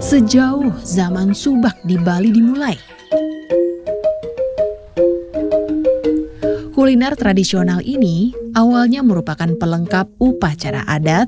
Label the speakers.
Speaker 1: sejauh zaman Subak di Bali dimulai. Kuliner tradisional ini awalnya merupakan pelengkap upacara adat